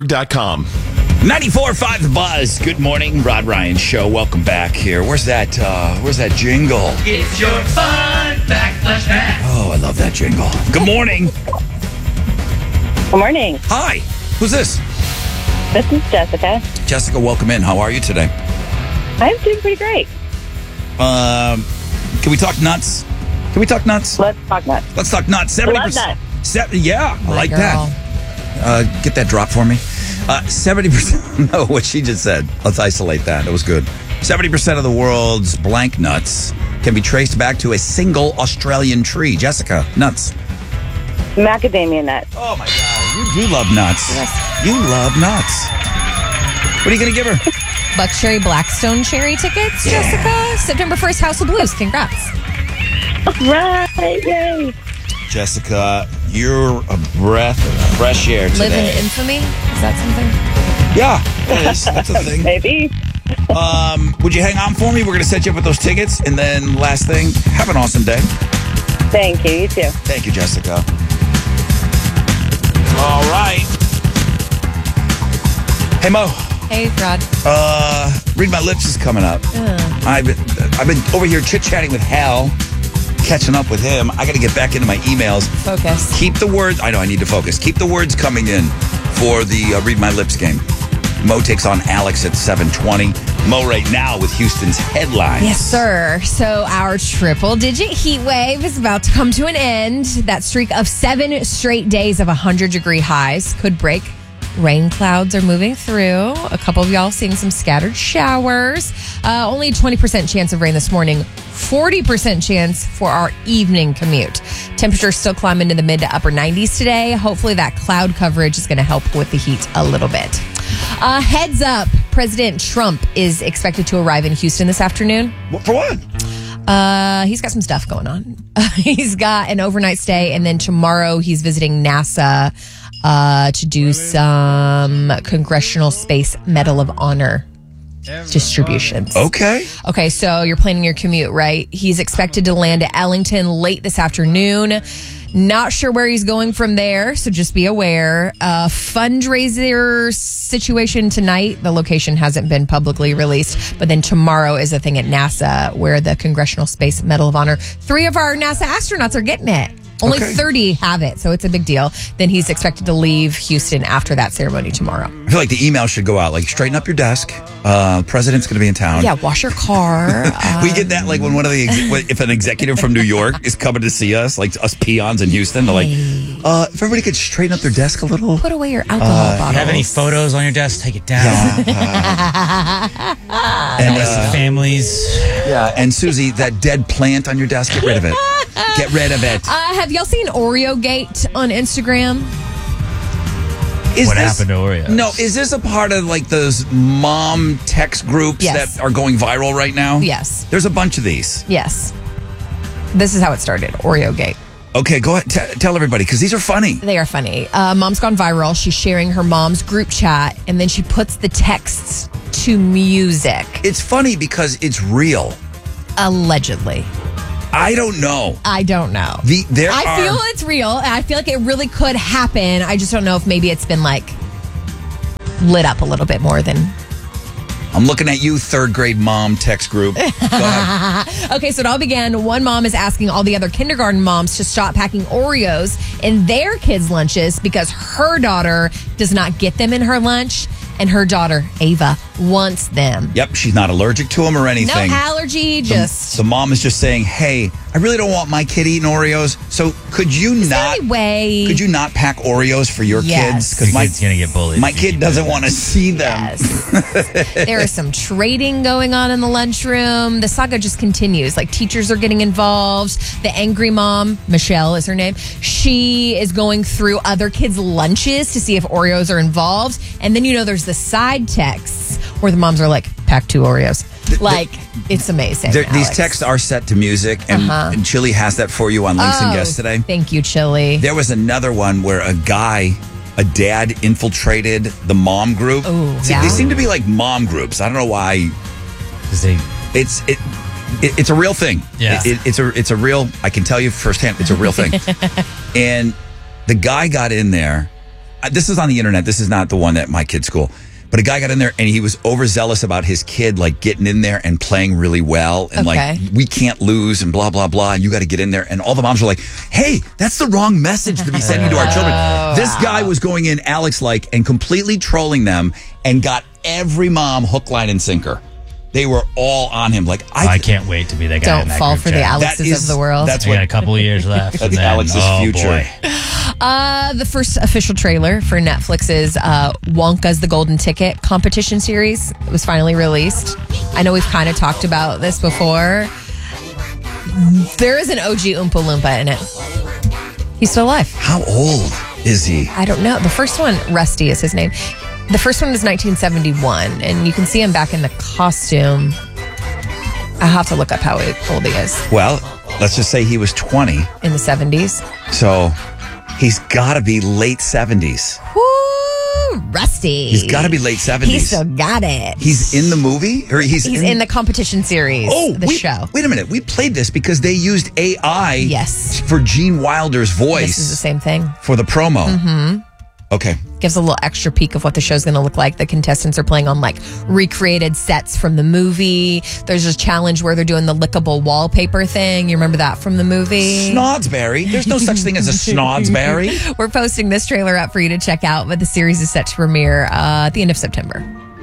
Rockford.com. 94.5 The Buzz. Good morning, Rod Ryan Show. Welcome back here. Where's that jingle? It's your fun backflash back. Oh, I love that jingle. Good morning. Good morning. Hi. Who's this? This is Jessica. Jessica, welcome in. How are you today? I'm doing pretty great. Can we talk nuts? Can we talk nuts? Let's talk nuts. Let's talk nuts. 70%. Love nuts. Yeah, I like that. Get that drop for me. 70%. No, what she just said. Let's isolate that. It was good. 70% of the world's blank nuts can be traced back to a single Australian tree. Jessica, nuts. Macadamia nuts. Oh, my God. You do love nuts. Yes. You love nuts. What are you going to give her? Buckcherry Blackstone cherry tickets, Jessica. September 1st, House of Blues. Congrats. Right. Yay. Jessica, you're a breath of fresh air today. Live in infamy? Is that something? Yeah, it is. That's a thing. Maybe. Would you hang on for me? We're going to set you up with those tickets. And then last thing, have an awesome day. Thank you. You too. Thank you, Jessica. All right. Hey, Mo. Hey, Rod. Read My Lips is coming up. I've been over here chit-chatting with Hal, catching up with him. I got to get back into my emails. Focus. Keep the words. I know I need to focus. Keep the words coming in for the Read My Lips game. Mo takes on Alex at 7:20. Mo right now with Houston's headlines. Yes, sir. So our triple-digit heat wave is about to come to an end. That streak of 7 straight days of 100-degree highs could break. Rain clouds are moving through. A couple of y'all seeing some scattered showers. Only 20% chance of rain this morning. 40% chance for our evening commute. Temperatures still climb into the mid to upper 90s today. Hopefully that cloud coverage is going to help with the heat a little bit. Heads up, President Trump is expected to arrive in Houston this afternoon. For what? He's got some stuff going on. He's got an overnight stay, and then tomorrow he's visiting NASA to do some Congressional Space Medal of Honor distributions. Okay. Okay, so you're planning your commute, right? He's expected to land at Ellington late this afternoon. Not sure where he's going from there, so just be aware. Fundraiser situation tonight. The location hasn't been publicly released, but then tomorrow is a thing at NASA where the Congressional Space Medal of Honor. 3 of our NASA astronauts are getting it. Only 30 have it, so it's a big deal. Then he's expected to leave Houston after that ceremony tomorrow. I feel like the email should go out, like, straighten up your desk. President's going to be in town. Yeah, wash your car. We get that, like, when one of the, if an executive from New York is coming to see us, like us peons in Houston, they're like, if everybody could straighten up their desk a little. Put away your alcohol bottles. If you have any photos on your desk, take it down. And families. Yeah, and Susie, that dead plant on your desk, get rid of it. Get rid of it. Have y'all seen Oreo Gate on Instagram? What happened to Oreo? No, is this a part of like those mom text groups Yes. that are going viral right now? Yes. There's a bunch of these. Yes. This is how it started, Oreo Gate. Okay, go ahead. Tell everybody, because these are funny. They are funny. Mom's gone viral. She's sharing her mom's group chat, and then she puts the texts to music. It's funny because it's real. Allegedly. I don't know. I don't know. I feel it's real. I feel like it really could happen. I just don't know if maybe it's been like lit up a little bit more than. I'm looking at you, 3rd grade mom text group. Go ahead. Okay, so it all began. One mom is asking all the other kindergarten moms to stop packing Oreos in their kids' lunches because her daughter does not get them in her lunch, and her daughter, Ava, wants them. Yep, she's not allergic to them or anything. No allergy, just... The mom is just saying, hey, I really don't want my kid eating Oreos, so could you Could you not pack Oreos for your kids? Because my kid's going to get bullied. My kid doesn't want to see them. Yes. There is some trading going on in the lunchroom. The saga just continues. Like, teachers are getting involved. The angry mom, Michelle is her name, she is going through other kids' lunches to see if Oreos are involved. And then, there's the side texts where the moms are like, pack 2 Oreos. It's amazing. These texts are set to music, and Chili has that for you on Links and Guests today. Thank you, Chili. There was another one where a dad infiltrated the mom group. They seem to be like mom groups. I don't know why. It's a real thing. Yeah. It's a real, I can tell you firsthand, it's a real thing. And the guy got in there this is on the internet. This is not the one at my kid's school. But a guy got in there and he was overzealous about his kid, like getting in there and playing really well. And like, we can't lose and blah, blah, blah. And you got to get in there. And all the moms were like, hey, that's the wrong message to be sending to our children. This guy was going in Alex-like and completely trolling them and got every mom hook, line, and sinker. They were all on him. Like, I can't wait to be that guy. Don't in that fall group for chat. the Alexes of the world. That's what, got a couple of years left. That's Alex's future. Boy. The first official trailer for Netflix's Wonka's The Golden Ticket competition series was finally released. I know we've kind of talked about this before. There is an OG Oompa Loompa in it. He's still alive. How old is he? I don't know. The first one, Rusty is his name. The first one is 1971, and you can see him back in the costume. I'll have to look up how old he is. Well, let's just say he was 20. In the 70s. So he's got to be late 70s. Woo, Rusty. He's got to be late 70s. He still got it. He's in the movie? Or he's in the competition series, show. Wait a minute. We played this because they used AI for Gene Wilder's voice. This is the same thing. For the promo. Mm-hmm. Okay. Gives a little extra peek of what the show's going to look like. The contestants are playing on like recreated sets from the movie. There's a challenge where they're doing the lickable wallpaper thing. You remember that from the movie? Snodsberry. There's no such thing as a Snodsberry. We're posting this trailer up for you to check out, but the series is set to premiere at the end of September.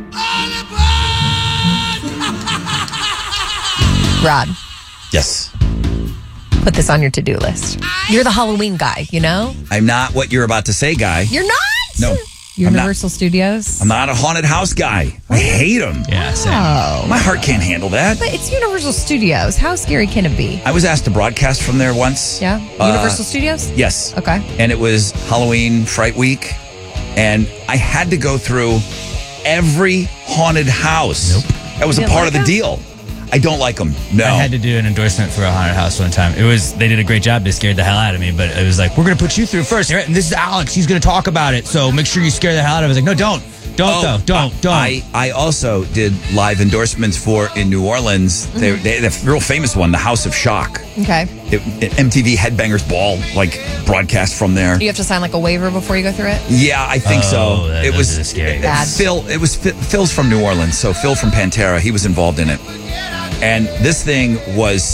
Rod. Yes. Put this on your to-do list. You're the Halloween guy, you know? I'm not what you're about to say guy. You're not? No. Universal Studios? I'm not a haunted house guy. I hate them. Yeah, same. Oh. My heart can't handle that. But it's Universal Studios. How scary can it be? I was asked to broadcast from there once. Yeah? Universal Studios? Yes. Okay. And it was Halloween Fright Week. And I had to go through every haunted house. Nope. That was a part of the deal. I don't like them. No. I had to do an endorsement for a haunted house one time. They did a great job. They scared the hell out of me, but it was like, we're going to put you through first. And this is Alex. He's going to talk about it. So make sure you scare the hell out of us. Like, no, don't. Don't. I also did live endorsements for in New Orleans. Mm-hmm. They the real famous one, the House of Shock. Okay. MTV Headbangers Ball, like broadcast from there. Do you have to sign like a waiver before you go through it? Yeah, I think so. It was scary. Phil's from New Orleans, so Phil from Pantera, he was involved in it. And this thing was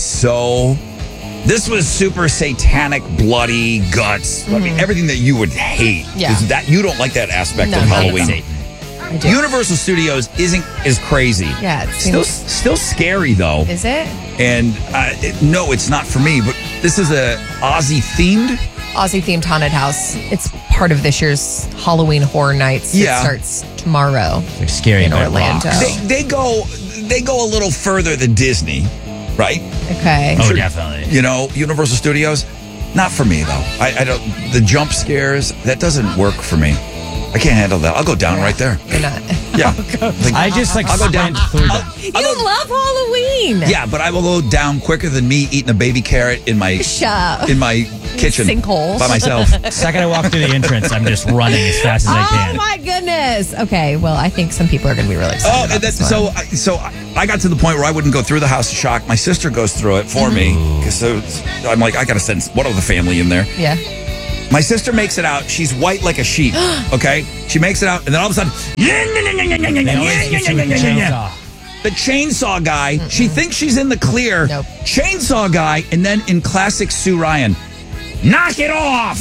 this was super satanic, bloody guts. I mean, everything that you would hate. Yeah. Is that you don't like that aspect of No, Halloween. I do. Universal Studios isn't as crazy. Yeah, it still scary though. Is it? And no, it's not for me. But this is a Aussie themed haunted house. It's part of this year's Halloween Horror Nights. Yeah. It starts tomorrow. They're scary in by Orlando. rocks. They go a little further than Disney, right? Okay. Oh, definitely. You know, Universal Studios, not for me though. I don't. The jump scares, that doesn't work for me. I can't handle that. I'll go down right there. You're not. Yeah. I just I'll go down through them. You love Halloween. Yeah, but I will go down quicker than me eating a baby carrot in my kitchen Sinkholes. by myself. The second I walk through the entrance, I'm just running as fast as I Oh can. my goodness. Okay, well, I think some people are going to be really excited about And this one. so I got to the point where I wouldn't go through the House of Shock. My sister goes through it for me because I'm like, I got to send one of the family in there. Yeah. My sister makes it out. She's white like a sheep. Okay, she makes it out, and then all of a sudden, the chainsaw guy. She thinks she's in the clear. Nope. Chainsaw guy, and then in classic Sue Ryan, knock it off.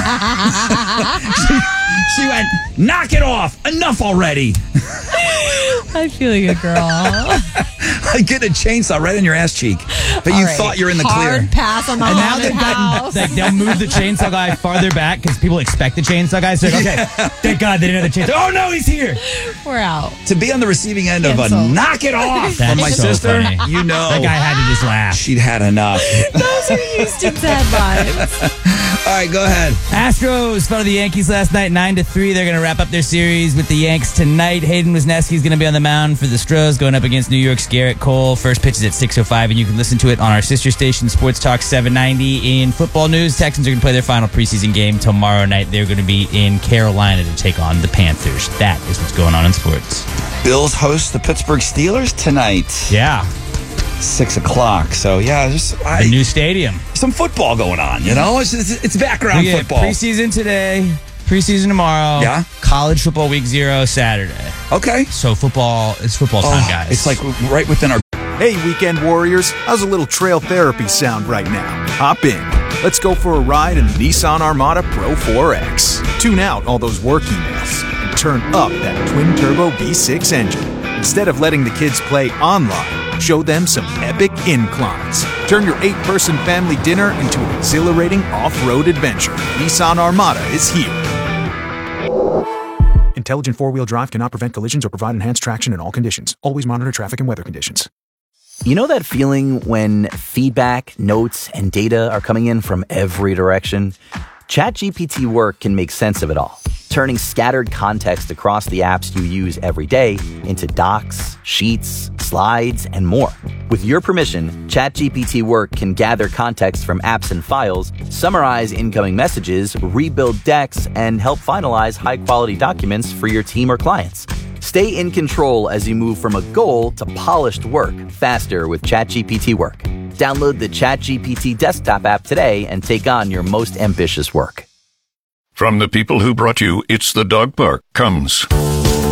she went, knock it off. Enough already. I feel you, girl. I get a chainsaw right in your ass cheek, but you thought you're in the clear. Hard pass on the And now haunted they've house. gotten, they'll move the chainsaw guy farther back because people expect the chainsaw guy. So, okay, thank God they didn't have the chainsaw. Oh, no, he's here. We're out. To be on the receiving end of a Cancel. knock it off That's from my so sister, funny. you know, That guy had to just laugh. she'd had enough. Those are Houston's headlines. All right, go ahead. Astros fell to the Yankees last night, 9-3. They're going to wrap up their series with the Yanks tonight. Hayden Wisniewski's going to be on the mound for the Stros, going up against New York's Garrett Cole. First pitch is at 6:05, and you can listen to it on our sister station, Sports Talk 790. In football news, Texans are going to play their final preseason game tomorrow night. They're going to be in Carolina to take on the Panthers. That is what's going on in sports. Bills host the Pittsburgh Steelers tonight. Yeah, 6 o'clock. So, yeah, the new stadium. some football going on, you know? It's background We get football. preseason today. Preseason tomorrow. Yeah. College football week 0 Saturday. Okay. So it's football time, guys. It's like right within our... Hey, weekend warriors, how's a little trail therapy sound right now? Hop in. Let's go for a ride in the Nissan Armada Pro 4X. Tune out all those work emails and turn up that twin-turbo V6 engine. Instead of letting the kids play online, show them some epic inclines. Turn your 8-person family dinner into an exhilarating off-road adventure. Nissan Armada is here. Intelligent four-wheel drive cannot prevent collisions or provide enhanced traction in all conditions. Always monitor traffic and weather conditions. You know that feeling when feedback, notes, and data are coming in from every direction? ChatGPT Work can make sense of it all, turning scattered context across the apps you use every day into docs, sheets, slides, and more. With your permission, ChatGPT Work can gather context from apps and files, summarize incoming messages, rebuild decks, and help finalize high-quality documents for your team or clients. Stay in control as you move from a goal to polished work faster with ChatGPT Work. Download the ChatGPT desktop app today and take on your most ambitious work. From the people who brought you It's the Dog Park comes